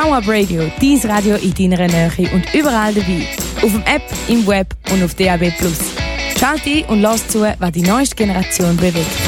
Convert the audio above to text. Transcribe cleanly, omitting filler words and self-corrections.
VoUp Radio, dein Radio in deiner Nähe und überall dabei. Auf dem App, im Web und auf DAB+. Schalt ein und lass zu, was die neueste Generation bewegt.